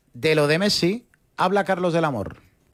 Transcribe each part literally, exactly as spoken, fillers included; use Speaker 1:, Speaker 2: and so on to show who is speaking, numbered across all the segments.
Speaker 1: de lo de Messi, habla Carlos del Amor.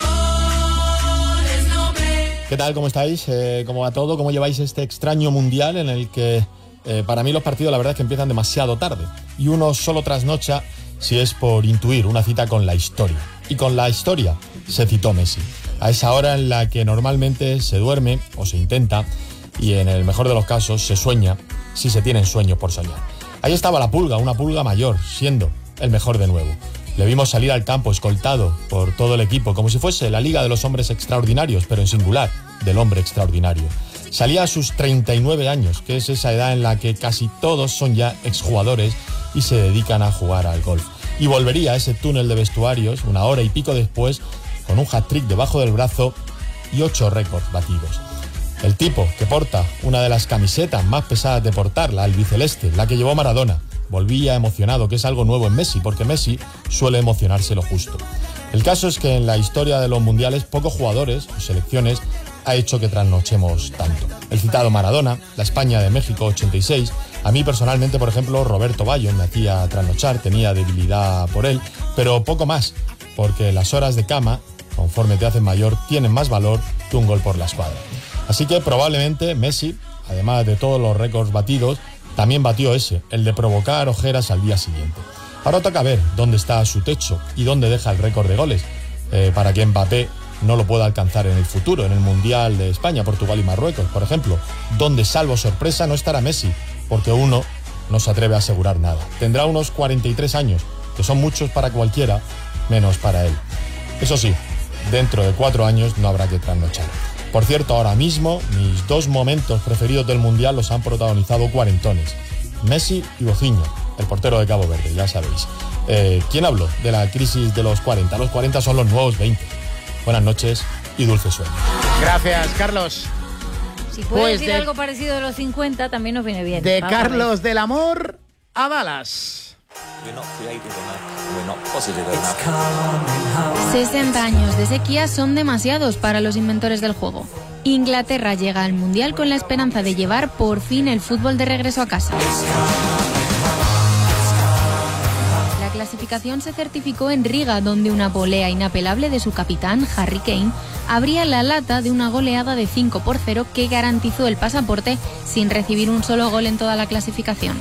Speaker 2: ¿Qué tal? ¿Cómo estáis? Eh, ¿Cómo va todo? ¿Cómo lleváis este extraño mundial en el que eh, para mí los partidos la verdad es que empiezan demasiado tarde y uno solo trasnocha si es por intuir una cita con la historia? Y con la historia se citó Messi, a esa hora en la que normalmente se duerme o se intenta, y en el mejor de los casos se sueña, si se tienen sueños por soñar. Ahí estaba la pulga, una pulga mayor, siendo el mejor de nuevo. Le vimos salir al campo escoltado por todo el equipo, como si fuese la Liga de los Hombres Extraordinarios, pero en singular, del hombre extraordinario. Salía a sus treinta y nueve años, que es esa edad en la que casi todos son ya exjugadores y se dedican a jugar al golf. Y volvería a ese túnel de vestuarios una hora y pico después, con un hat-trick debajo del brazo y ocho récords batidos. El tipo que porta una de las camisetas más pesadas de portar, la albiceleste, la que llevó Maradona, volvía emocionado, que es algo nuevo en Messi, porque Messi suele emocionarse lo justo. El caso es que en la historia de los mundiales, pocos jugadores o selecciones ha hecho que trasnochemos tanto. El citado Maradona, la España de México ochenta y seis, a mí personalmente, por ejemplo, Roberto Baggio me hacía trasnochar, tenía debilidad por él, pero poco más, porque las horas de cama, conforme te hacen mayor, tienen más valor que un gol por la escuadra. Así que probablemente Messi, además de todos los récords batidos, también batió ese, el de provocar ojeras al día siguiente. Ahora toca ver dónde está su techo y dónde deja el récord de goles, eh, para que Mbappé no lo pueda alcanzar en el futuro, en el Mundial de España, Portugal y Marruecos, por ejemplo, donde, salvo sorpresa, no estará Messi, porque uno no se atreve a asegurar nada. Tendrá unos cuarenta y tres años, que son muchos para cualquiera, menos para él. Eso sí, dentro de cuatro años no habrá que trasnochar. Por cierto, ahora mismo, mis dos momentos preferidos del Mundial los han protagonizado cuarentones. Messi y Bocinho, el portero de Cabo Verde, ya sabéis. Eh, ¿Quién habló de la crisis de los cuarenta? Los cuarenta son los nuevos veinte. Buenas noches y dulce sueño.
Speaker 1: Gracias, Carlos.
Speaker 3: Si puedes
Speaker 1: Pues
Speaker 3: decir
Speaker 1: de-
Speaker 3: algo parecido de los cincuenta, también nos viene bien.
Speaker 1: De
Speaker 3: Vamos a ver.
Speaker 1: Carlos del Amor a Dallas.
Speaker 4: sesenta años de sequía son demasiados para los inventores del juego. Inglaterra llega al Mundial con la esperanza de llevar por fin el fútbol de regreso a casa. La clasificación se certificó en Riga, donde una volea inapelable de su capitán, Harry Kane, abría la lata de una goleada de cinco por cero que garantizó el pasaporte sin recibir un solo gol en toda la clasificación.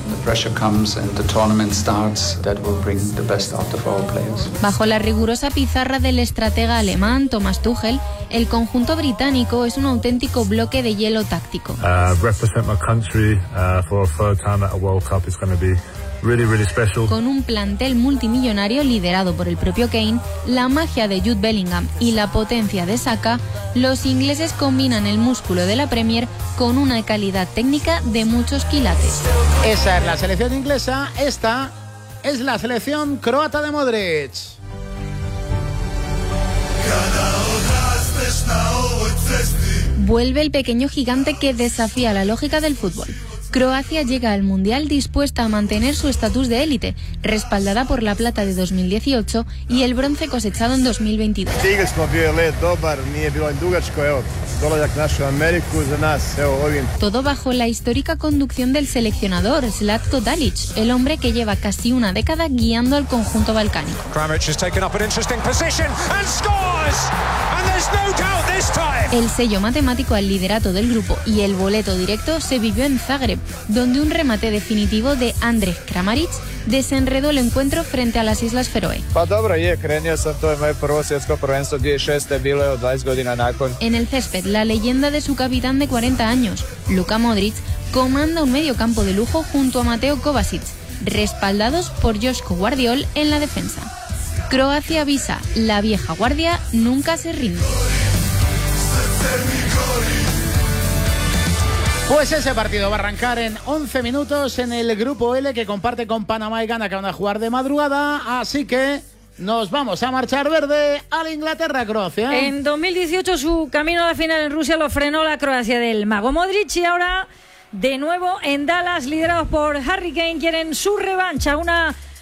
Speaker 4: Bajo la rigurosa pizarra del estratega alemán Thomas Tuchel, el conjunto británico es un auténtico bloque de hielo táctico.
Speaker 5: Uh, represent my country uh, for a third time at a World Cup is going to be really, really special.
Speaker 4: Con un plantel multimillonario liderado por el propio Kane, la magia de Jude Bellingham y la potencia de Saka, los ingleses combinan el músculo de la Premier con una calidad técnica de muchos quilates.
Speaker 1: Esa es la selección inglesa, esta es la selección croata de Modric.
Speaker 4: Vuelve el pequeño gigante que desafía la lógica del fútbol. Croacia llega al Mundial dispuesta a mantener su estatus de élite, respaldada por la plata de dos mil dieciocho y el bronce cosechado en dos mil veintidós. Todo bajo la histórica conducción del seleccionador Zlatko Dalic, el hombre que lleva casi una década guiando al conjunto balcánico. El sello matemático al liderato del grupo y el boleto directo se vivió en Zagreb, donde un remate definitivo de Andrej Kramaric desenredó el encuentro frente a las Islas Feroe. En el césped, la leyenda de su capitán de cuarenta años, Luka Modric, comanda un mediocampo de lujo junto a Mateo Kovacic, respaldados por Joško Guardiol en la defensa. Croacia avisa, la vieja guardia nunca se rinde.
Speaker 1: Pues ese partido va a arrancar en once minutos en el grupo L, que comparte con Panamá y Ghana, que van a jugar de madrugada, así que nos vamos a marchar verde al Inglaterra-Croacia.
Speaker 3: En dos mil dieciocho su camino a la final en Rusia lo frenó la Croacia del mago Modric, y ahora de nuevo en Dallas, liderados por Harry Kane, quieren su revancha, una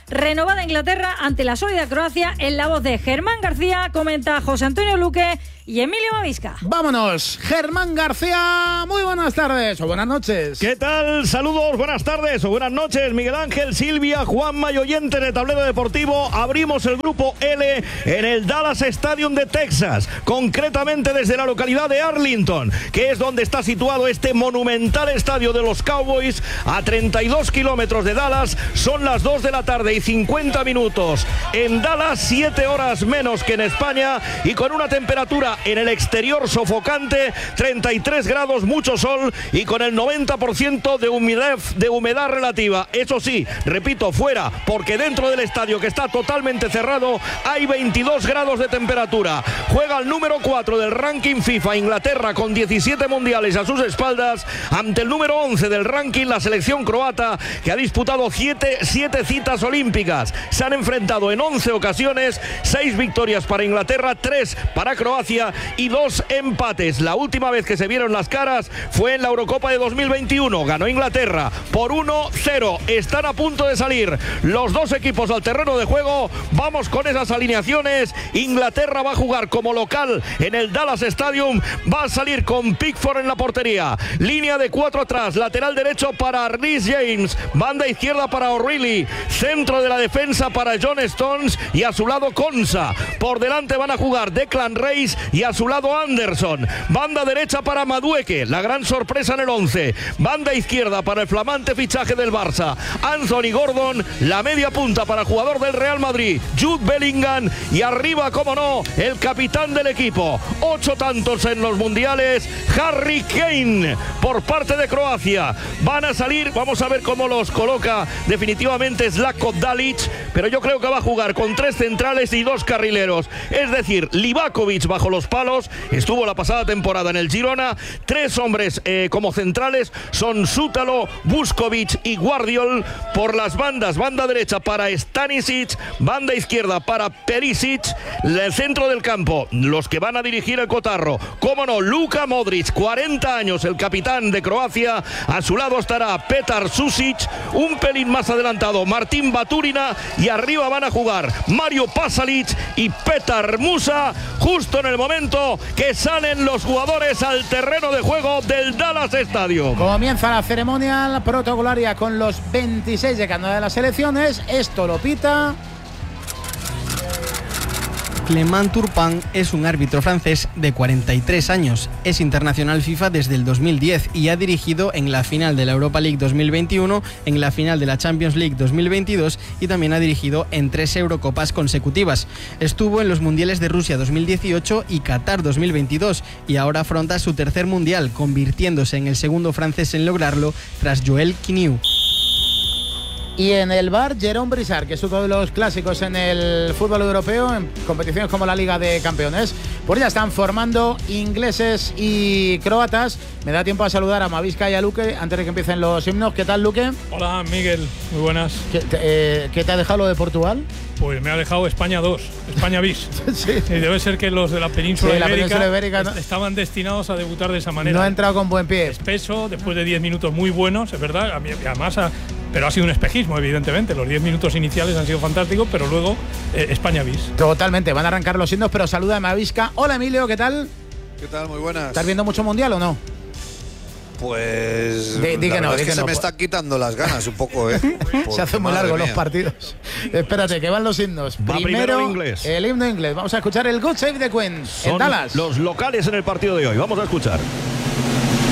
Speaker 3: renovada Inglaterra ante la sólida Croacia. En la voz de Germán García comenta José Antonio Luque y Emilio Mavisca.
Speaker 1: Vámonos, Germán García, muy buenas tardes o buenas noches.
Speaker 6: ¿Qué tal? Saludos, buenas tardes o buenas noches, Miguel Ángel, Silvia, Juanma y oyentes de Tablero Deportivo. Abrimos el grupo L en el Dallas Stadium de Texas, concretamente desde la localidad de Arlington, que es donde está situado este monumental estadio de los Cowboys, a treinta y dos kilómetros de Dallas. Son las dos de la tarde y cincuenta minutos en Dallas, siete horas menos que en España, y con una temperatura en el exterior sofocante, treinta y tres grados, mucho sol y con el noventa por ciento de humedad, de humedad relativa. Eso sí, repito, fuera, porque dentro del estadio, que está totalmente cerrado, hay veintidós grados de temperatura. Juega el número cuatro del ranking FIFA, Inglaterra, con diecisiete mundiales a sus espaldas, ante el número once del ranking, la selección croata, que ha disputado siete, siete citas olímpicas. Se han enfrentado en once ocasiones, seis victorias para Inglaterra, tres para Croacia y dos empates. La última vez que se vieron las caras fue en la Eurocopa de dos mil veintiuno. Ganó Inglaterra por uno cero. Están a punto de salir los dos equipos al terreno de juego. Vamos con esas alineaciones. Inglaterra va a jugar como local en el Dallas Stadium. Va a salir con Pickford en la portería. Línea de cuatro atrás. Lateral derecho para Reece James. Banda izquierda para O'Reilly. Centro de la defensa para John Stones. Y a su lado Konsa. Por delante van a jugar Declan Rice y a su lado Anderson. Banda derecha para Madueke, la gran sorpresa en el once. Banda izquierda para el flamante fichaje del Barça, Anthony Gordon. La media punta para el jugador del Real Madrid, Jude Bellingham. Y arriba, como no, el capitán del equipo. Ocho tantos en los mundiales, Harry Kane, por parte de Croacia. Van a salir, vamos a ver cómo los coloca definitivamente Zlatko Dalic, pero yo creo que va a jugar con tres centrales y dos carrileros. Es decir, Livakovic bajo los palos, estuvo la pasada temporada en el Girona. Tres hombres eh, como centrales son Sútalo, Vuskovic y Guardiol. Por las bandas, banda derecha para Stanisic, banda izquierda para Perisic. El centro del campo, los que van a dirigir el cotarro, cómo no, Luka Modric, cuarenta años, el capitán de Croacia. A su lado estará Petar Susic, un pelín más adelantado Martín Baturina, y arriba van a jugar Mario Pasalic y Petar Musa, justo en el momento que salen los jugadores al terreno de juego del Dallas Stadium.
Speaker 1: Comienza la ceremonia protocolaria con los veintiséis de cada una de las selecciones. Esto lo pita
Speaker 7: Clément Turpin. Es un árbitro francés de cuarenta y tres años. Es internacional FIFA desde el dos mil diez y ha dirigido en la final de la Europa League dos mil veintiuno, en la final de la Champions League dos mil veintidós y también ha dirigido en tres Eurocopas consecutivas. Estuvo en los mundiales de Rusia dos mil dieciocho y Qatar dos mil veintidós y ahora afronta su tercer mundial, convirtiéndose en el segundo francés en lograrlo tras Joel Quiniu.
Speaker 1: Y en el bar, Jérôme Brissard, que es uno de los clásicos en el fútbol europeo, en competiciones como la Liga de Campeones. Pues ya están formando ingleses y croatas. Me da tiempo a saludar a Mavisca y a Luque antes de que empiecen los himnos. ¿Qué tal, Luque?
Speaker 8: Hola, Miguel. Muy buenas.
Speaker 1: ¿Qué te, eh, ¿qué te ha dejado lo de Portugal?
Speaker 8: Pues me ha dejado España dos, España bis.
Speaker 1: Sí.
Speaker 8: Y debe ser que los de la península,
Speaker 1: Sí, la
Speaker 8: ibérica,
Speaker 1: península ibérica no,
Speaker 8: estaban destinados a debutar de esa manera.
Speaker 1: No ha entrado con buen pie.
Speaker 8: Espeso, después de diez minutos muy buenos, es verdad. A mí, además, a, pero ha sido un espejismo, evidentemente. Los diez minutos iniciales han sido fantásticos, pero luego eh, España bis.
Speaker 1: Totalmente, van a arrancar los himnos, pero saluda a Mavisca. Hola, Emilio, ¿qué tal?
Speaker 9: ¿Qué tal? Muy buenas.
Speaker 1: ¿Estás viendo mucho mundial o no?
Speaker 9: Pues
Speaker 1: di, di
Speaker 9: la
Speaker 1: que no,
Speaker 9: verdad
Speaker 1: di
Speaker 9: es que,
Speaker 1: que
Speaker 9: se
Speaker 1: no,
Speaker 9: me
Speaker 1: por...
Speaker 9: están quitando las ganas un poco, ¿eh?
Speaker 1: Se hacen muy largos los partidos. Espérate, que van los himnos.
Speaker 6: Va
Speaker 1: Primero,
Speaker 6: primero el inglés.
Speaker 1: El himno inglés. Vamos a escuchar el Good Save the Queen
Speaker 6: Son
Speaker 1: en Dallas.
Speaker 6: los locales en el partido de hoy. Vamos a escuchar.